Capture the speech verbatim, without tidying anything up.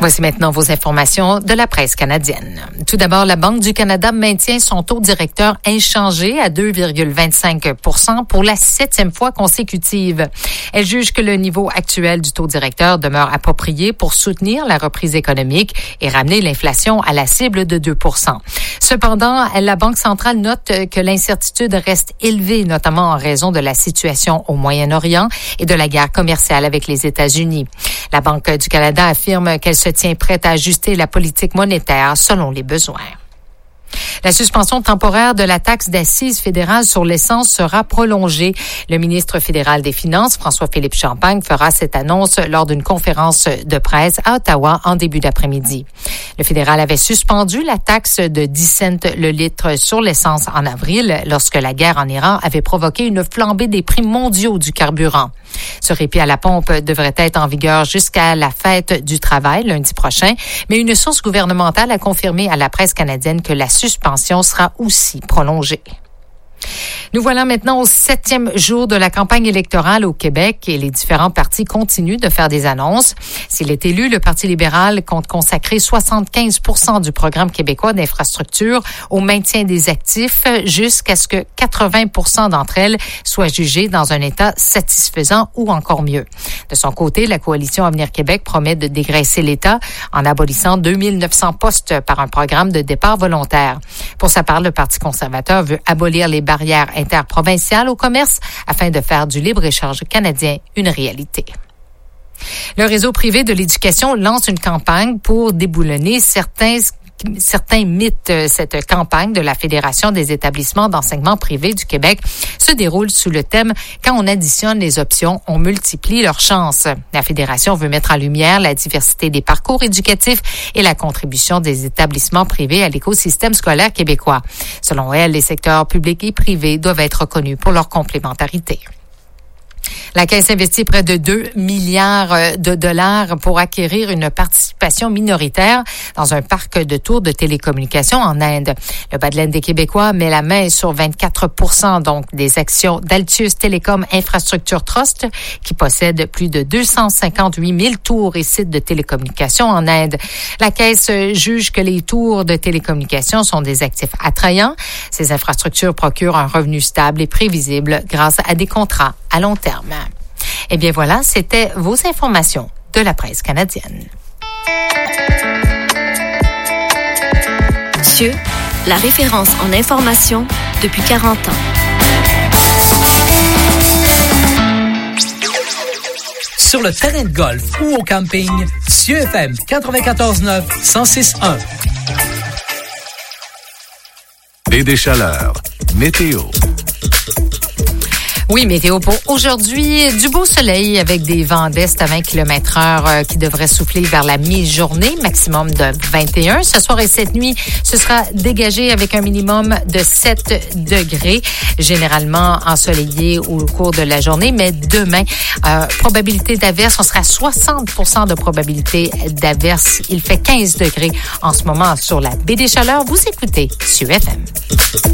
Voici maintenant vos informations de la presse canadienne. Tout d'abord, la Banque du Canada maintient son taux directeur inchangé à deux virgule vingt-cinq pour cent pour la septième fois consécutive. Elle juge que le niveau actuel du taux directeur demeure approprié pour soutenir la reprise économique et ramener l'inflation à la cible de deux pour cent. Cependant, la Banque centrale note que l'incertitude reste élevée, notamment en raison de la situation au Moyen-Orient et de la guerre commerciale avec les États-Unis. La Banque du Canada affirme qu'elle se tient prête à ajuster la politique monétaire selon les besoins. La suspension temporaire de la taxe d'assises fédérale sur l'essence sera prolongée. Le ministre fédéral des Finances, François-Philippe Champagne, fera cette annonce lors d'une conférence de presse à Ottawa en début d'après-midi. Le fédéral avait suspendu la taxe de dix cents le litre sur l'essence en avril, lorsque la guerre en Iran avait provoqué une flambée des prix mondiaux du carburant. Ce répit à la pompe devrait être en vigueur jusqu'à la fête du travail lundi prochain, mais une source gouvernementale a confirmé à la presse canadienne que la suspension sera aussi prolongée. Nous voilà maintenant au septième jour de la campagne électorale au Québec et les différents partis continuent de faire des annonces. S'il est élu, le Parti libéral compte consacrer soixante-quinze pour cent du programme québécois d'infrastructure au maintien des actifs jusqu'à ce que quatre-vingts pour cent d'entre elles soient jugées dans un état satisfaisant ou encore mieux. De son côté, la coalition Avenir Québec promet de dégraisser l'État en abolissant deux mille neuf cents postes par un programme de départ volontaire. Pour sa part, le Parti conservateur veut abolir les barrières interprovinciales au commerce afin de faire du libre-échange canadien une réalité. Le réseau privé de l'éducation lance une campagne pour déboulonner certains Certains mythes. Cette campagne de la Fédération des établissements d'enseignement privé du Québec se déroule sous le thème « Quand on additionne les options, on multiplie leurs chances ». La Fédération veut mettre en lumière la diversité des parcours éducatifs et la contribution des établissements privés à l'écosystème scolaire québécois. Selon elle, les secteurs publics et privés doivent être reconnus pour leur complémentarité. La Caisse investit près de deux milliards de dollars pour acquérir une participation minoritaire dans un parc de tours de télécommunications en Inde. Le bas de laine des Québécois met la main sur vingt-quatre pour cent donc des actions d'Altius Telecom Infrastructure Trust qui possède plus de deux cent cinquante-huit mille tours et sites de télécommunications en Inde. La Caisse juge que les tours de télécommunications sont des actifs attrayants. Ces infrastructures procurent un revenu stable et prévisible grâce à des contrats à long terme. Eh bien voilà, c'était vos informations de la presse canadienne. Cieux, la référence en information depuis quarante ans. Sur le terrain de golf ou au camping, Cieux F M quatre-vingt-quatorze neuf, cent six un. Et des chaleurs. Météo. Oui, météo pour aujourd'hui. Du beau soleil avec des vents d'est à vingt kilomètres heure euh, qui devraient souffler vers la mi-journée, maximum de vingt et un. Ce soir et cette nuit, ce sera dégagé avec un minimum de sept degrés, généralement ensoleillé au cours de la journée. Mais demain, euh, probabilité d'averse, on sera à soixante pour cent de probabilité d'averse. Il fait quinze degrés en ce moment sur la baie des Chaleurs. Vous écoutez Cieux F M.